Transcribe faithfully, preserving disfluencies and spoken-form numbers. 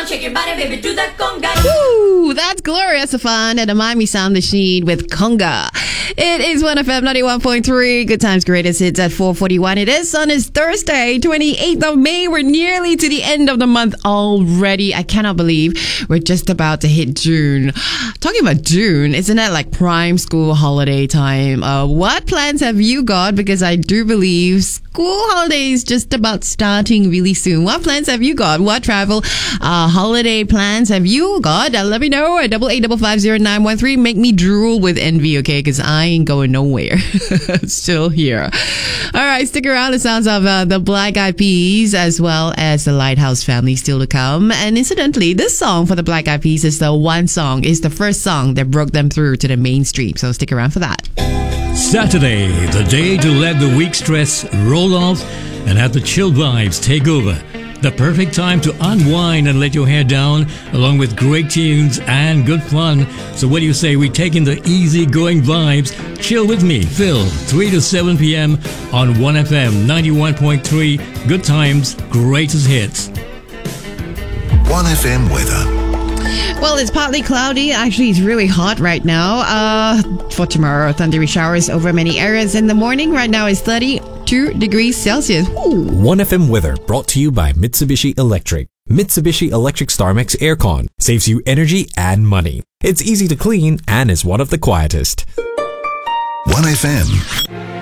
shake your body, baby, do that conga. Woo, that's Gloria Estefan and the Miami Sound Machine with Conga. It is one F M ninety-one point three. Good Times Greatest Hits at four forty-one. It is on this Thursday, twenty-eighth of May. We're nearly to the end of the month already. I cannot believe we're just about to hit June. Talking about June, isn't that like prime school holiday time? Uh, what plans have you got? Because I do believe school holidays just about starting really soon. What plans have you got? What travel uh, holiday plans have you got? Uh, let me know at double eight double five zero nine one three. Make me drool with envy, okay? Because I ain't going nowhere. Still here. All right, stick around. The sounds of uh, the Black Eyed Peas as well as the Lighthouse Family still to come. And incidentally, this song for the Black Eyed Peas is the one song, is the first song that broke them through to the mainstream. So stick around for that. Saturday, the day to let the week stress roll off and have the chill vibes take over. The perfect time to unwind and let your hair down, along with great tunes and good fun. So what do you say we take in the easy-going vibes? Chill with me, Phil, three to seven p.m. on one F M ninety-one point three. Good times, greatest hits. one F M weather. Well, it's partly cloudy. Actually, it's really hot right now. Uh, for tomorrow, thundery showers over many areas in the morning. Right now, it's thirty-two degrees Celsius. Ooh. one F M weather brought to you by Mitsubishi Electric. Mitsubishi Electric StarMax Aircon saves you energy and money. It's easy to clean and is one of the quietest. one F M.